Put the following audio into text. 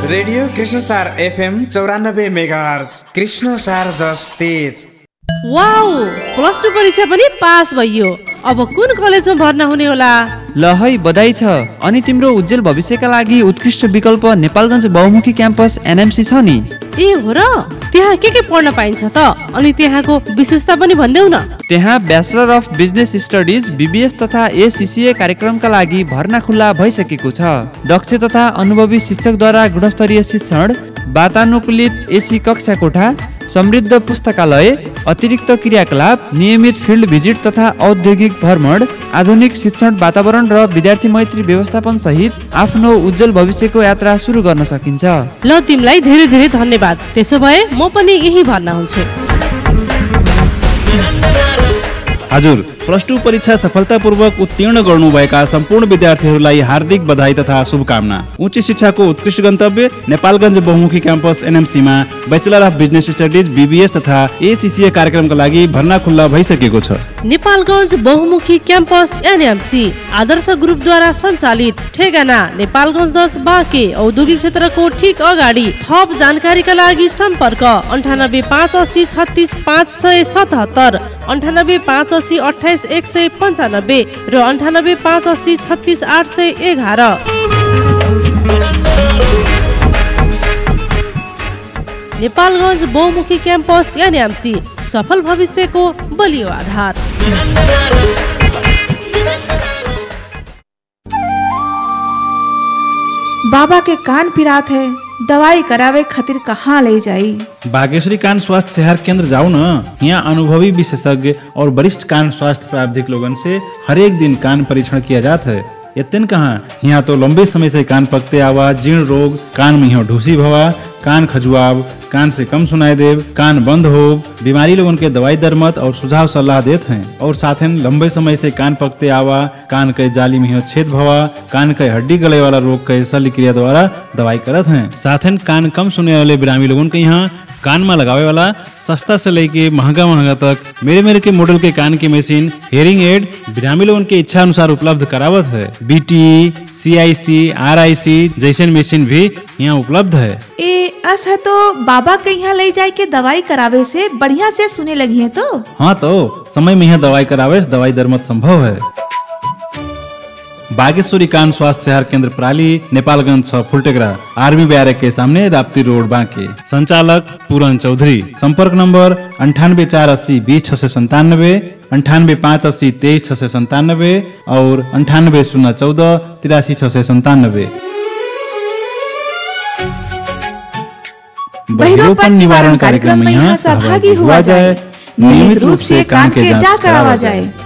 Radio Krishnasar FM 94 megahertz, Krishnasar जस तेज। Wow, plus 2 परीक्षा पनि पास भइयो। अब कुन कलेजमा भर्ना हुने होला? ल है बधाई छ। अनि तिम्रो उज्जवल भविष्यका लागि उत्कृष्ट विकल्प नेपालगञ्ज बहुमुखी क्याम्पस एनएमसी छ नि। ए हो र? त्यहाँ के पढ्न पाइन्छ त? अनि त्यहाँको विशेषता पनि भन्देऊ न। त्यहाँ bachelor of business studies BBS तथा एसीसीए कार्यक्रमका लागि भर्ना खुल्ला भइसकेको छ। दक्ष तथा अनुभवी शिक्षकद्वारा गुणस्तरीय शिक्षण, वातानुकूलित एसी कक्षा कोठा, समृद्ध पुस्तकालय, अतिरिक्त क्रियाकलाप, नियमित फिल्ड भिजिट तथा औद्योगिक भ्रमण, आधुनिक शिक्षण वातावरण र विद्यार्थी मैत्री व्यवस्थापन सहित आफ्नो उज्जवल भविष्यको यात्रा सुरु गर्न सकिन्छ। ल तिमीलाई धेरै धेरै धन्यवाद। त्यसो भए म पनि यही भर्ना हुन्छु। हजुर, प्लस 2 परीक्षा सफलतापूर्वक उत्तीर्ण गर्नुभएका सम्पूर्ण विद्यार्थीहरूलाई हार्दिक बधाई तथा शुभकामना। उच्च शिक्षाको उत्कृष्ट गन्तव्य नेपालगञ्ज बहुमुखी campus एनएमसीमा bachelor of business studies BBS तथा एसीसीए कार्यक्रमका लागि भर्ना खुल्ला भइसकेको छ। नेपालगञ्ज बहुमुखी क्याम्पस एनएमसी आदर्श ग्रुपद्वारा सञ्चालित, ठेगाना नेपालगञ्ज 10 बाँके, औद्योगिक क्षेत्रको ठीक अगाडि। थप जानकारीका लागि सम्पर्क 9858 36 577, 9858 28 195 र 9858 36 811। नेपालगञ्ज बहुमुखी क्याम्पस एनएमसी, सफल भविष्यको बलियो आधार। बाबा के कान पिरात है, दवाई करावे खातिर कहाँ ले जाई? बागेश्वरी कान स्वास्थ्य सेहत केंद्र जाओ न। यहाँ अनुभवी विशेषज्ञ और वरिष्ठ कान स्वास्थ्य प्रावधिक लोगन से हर एक दिन कान परीक्षण किया जाता है। इतन कहाँ, यहाँ तो लंबे समय से कान पकते आवा, जीर्ण रोग, कान में ढूसी भवा, कान खजुआव, कान से कम सुनाई देव, कान बंद हो, बीमारी लोगन के दवाई दरमत और सुझाव सलाह देते हैं। और साथ ही लंबे समय से कान पकते आवा, कान के जाली में छेद भवा, कान के हड्डी गले वाला रोग के शल्य क्रिया द्वारा दवाई करत हैं। साथ ही कान कम सुने वाले बिरामी लोगन के यहाँ कान में लगावे वाला सस्ता से लेके महंगा तक मेरे के मॉडल के कान की मशीन, हेयरिंग एड बिरामी लोगन के इच्छा अनुसार उपलब्ध करावत है। बीटी, सीआईसी, आरआईसी जैसे मशीन भी यहाँ उपलब्ध है। ऐसा है तो बाबा के यहाँ ले जाए के दवाई करावे से बढ़िया से सुने लगी है तो? हाँ तो समय में यहाँ दवाई करावे से दवाई दरमत संभव है। बागेश्वरी कान स्वास्थ्य सेहत केंद्र प्राली, नेपालगंज 6 फुलटेकरा, आर्मी बैरक के सामने, राप्ती रोड बांके। संचालक पूरन चौधरी। संपर्क नंबर 9848 20 697, 9858 23 697 और 98014 83 697। बहिरोपन निवारण कार्यक्रम में यहाँ सहभागी हुआ जाए। नियमित रूप से कान के जांच करावा जाए।